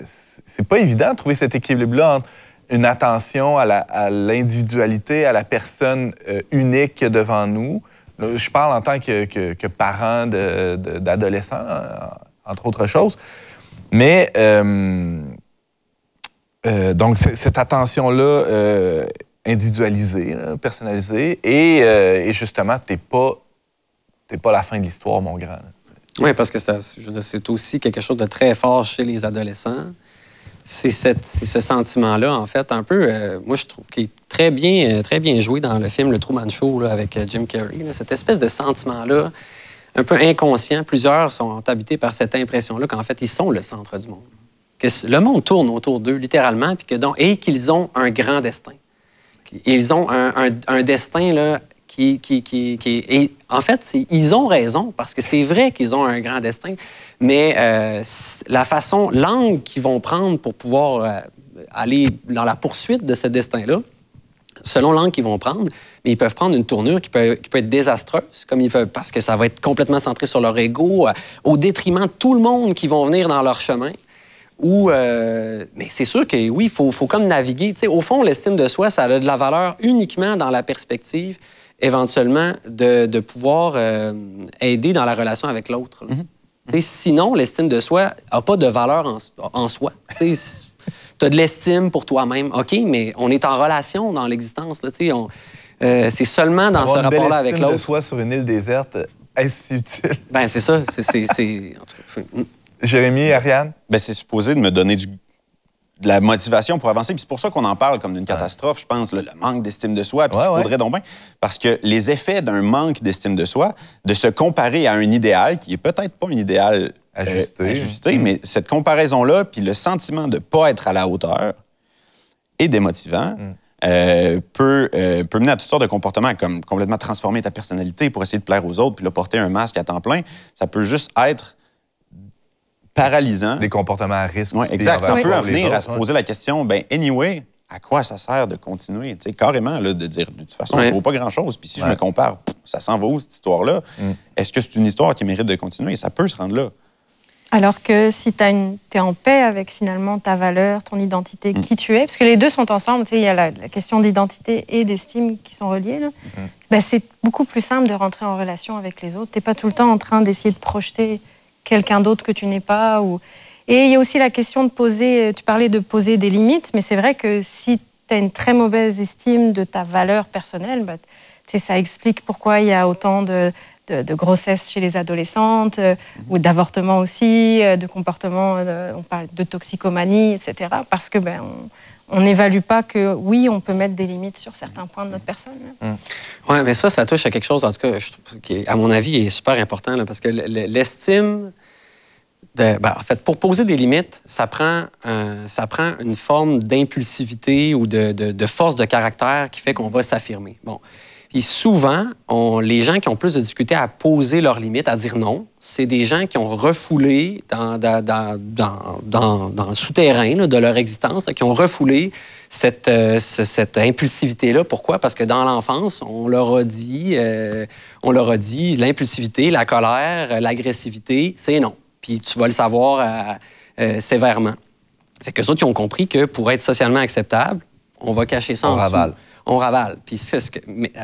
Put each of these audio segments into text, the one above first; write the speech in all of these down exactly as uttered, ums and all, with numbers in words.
c'est pas évident de trouver cet équilibre-là entre une attention à l'individualité, à, à la personne euh, unique devant nous. Je parle en tant que, que, que parent d'adolescents, entre autres choses. Mais, euh, euh, donc, cette attention-là euh, individualisée, là, personnalisée, et, euh, et justement, t'es pas, t'es pas la fin de l'histoire, mon grand. Oui, parce que c'est aussi quelque chose de très fort chez les adolescents. C'est ce sentiment-là, en fait, un peu, euh, moi, je trouve qu'il est très bien, très bien joué dans le film Le Truman Show là, avec Jim Carrey. Là, cette espèce de sentiment-là, un peu inconscient. Plusieurs sont habités par cette impression-là qu'en fait, ils sont le centre du monde. Que le monde tourne autour d'eux, littéralement, puis que donc, et qu'ils ont un grand destin. Ils ont un, un, un destin là, qui, qui, qui, qui... Et en fait, ils ont raison, parce que c'est vrai qu'ils ont un grand destin. Mais euh, la façon, l'angle qu'ils vont prendre pour pouvoir euh, aller dans la poursuite de ce destin-là, selon l'angle qu'ils vont prendre, mais ils peuvent prendre une tournure qui peut, qui peut être désastreuse, comme ils peuvent, parce que ça va être complètement centré sur leur ego, euh, au détriment de tout le monde qui vont venir dans leur chemin. Ou, euh, mais c'est sûr que oui, il faut, faut comme naviguer. T'sais, au fond, l'estime de soi, ça a de la valeur uniquement dans la perspective, éventuellement, de, de pouvoir euh, aider dans la relation avec l'autre. Mm-hmm. T'sais, sinon, l'estime de soi n'a pas de valeur en, en soi. Tu as de l'estime pour toi-même, OK, mais on est en relation dans l'existence. Euh, c'est seulement dans avoir ce rapport-là avec l'autre. de soi sur une île déserte, est-ce si utile? Ben c'est ça. C'est... En tout cas, Jérémy, Ariane? Ben, c'est supposé de me donner du... de la motivation pour avancer. Puis c'est pour ça qu'on en parle comme d'une catastrophe, je pense, là, le manque d'estime de soi. Puis ouais, il faudrait ouais. donc bien... Parce que les effets d'un manque d'estime de soi, de se comparer à un idéal qui est peut-être pas un idéal ajusté, euh, ajusté mmh. mais cette comparaison-là, puis le sentiment de ne pas être à la hauteur est démotivant. Mmh. Euh, peut, euh, peut mener à toutes sortes de comportements, comme complètement transformer ta personnalité pour essayer de plaire aux autres, puis là, porter un masque à temps plein. Ça peut juste être paralysant. Des comportements à risque ouais, aussi. Exact. Ça peut en venir autres, à se poser ouais. la question, ben anyway, à quoi ça sert de continuer? T'sais, carrément, là, de dire, de toute façon, ouais. ça ne vaut pas grand-chose. Puis si ouais. je me compare, pff, ça s'en va où, cette histoire-là? Mm. Est-ce que c'est une histoire qui mérite de continuer? Ça peut se rendre là. Alors que si tu es en paix avec finalement ta valeur, ton identité, mmh. qui tu es, parce que les deux sont ensemble, il y a la, la question d'identité et d'estime qui sont reliées, là. Mmh. Ben, c'est beaucoup plus simple de rentrer en relation avec les autres. Tu n'es pas tout le temps en train d'essayer de projeter quelqu'un d'autre que tu n'es pas. Ou... Et il y a aussi la question de poser, tu parlais de poser des limites, mais c'est vrai que si tu as une très mauvaise estime de ta valeur personnelle, ben, ça explique pourquoi il y a autant de... De, de grossesse chez les adolescentes, euh, ou d'avortement aussi, euh, de comportement, euh, on parle de toxicomanie, et cetera. Parce que ben, on n'évalue pas que, oui, on peut mettre des limites sur certains points de notre personne. Mmh. Oui, mais ça, ça touche à quelque chose, en tout cas, je, qui, à mon avis, est super important, là, parce que l'estime... De, ben, en fait, pour poser des limites, ça prend, euh, ça prend une forme d'impulsivité ou de, de, de force de caractère qui fait qu'on va s'affirmer. Bon. Et souvent, on, les gens qui ont plus de difficulté à poser leurs limites, à dire non, c'est des gens qui ont refoulé dans, dans, dans, dans, dans, dans le souterrain là, de leur existence, là, qui ont refoulé cette, euh, cette impulsivité-là. Pourquoi? Parce que dans l'enfance, on leur a dit, euh, on leur a dit l'impulsivité, la colère, l'agressivité, c'est non. Puis tu vas le savoir euh, euh, sévèrement. Fait qu'eux autres, ils ont compris que pour être socialement acceptable, on va cacher ça on en ravale. dessous. On ravale. Puis c'est ce que,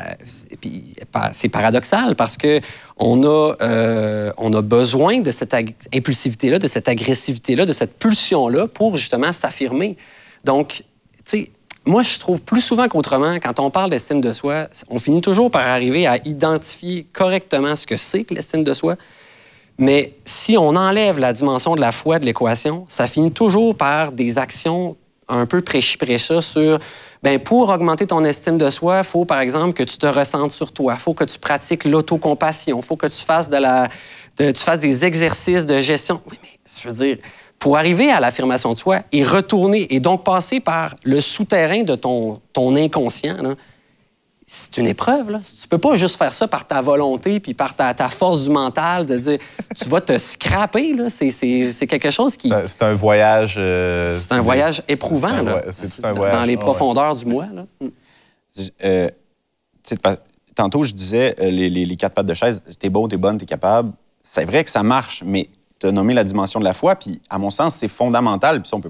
euh, paradoxal parce que on a, euh, on a besoin de cette impulsivité-là, de cette agressivité-là, de cette pulsion-là pour justement s'affirmer. Donc, tu sais, moi, je trouve plus souvent qu'autrement, quand on parle d'estime de soi, on finit toujours par arriver à identifier correctement ce que c'est que l'estime de soi. Mais si on enlève la dimension de la foi de l'équation, ça finit toujours par des actions un peu prêchi-prêcha sur... Bien, pour augmenter ton estime de soi, il faut, par exemple, que tu te ressentes sur toi. Il faut que tu pratiques l'autocompassion. Il faut que tu fasses, de la, de, tu fasses des exercices de gestion. Oui, mais je veux dire, pour arriver à l'affirmation de soi et retourner, et donc passer par le souterrain de ton, ton inconscient, là, c'est une épreuve. Là. Tu peux pas juste faire ça par ta volonté puis par ta, ta force du mental, de dire tu vas te scraper. C'est quelque chose qui... C'est un voyage... Euh, c'est un voyage éprouvant, un, là. C'est un voyage, dans les profondeurs ouais. du moi. Là. Euh, tantôt, je disais, les, les, les quatre pattes de chaise, t'es beau, t'es bonne, t'es capable. C'est vrai que ça marche, mais tu as nommé la dimension de la foi, puis à mon sens, c'est fondamental, puis ça, on peut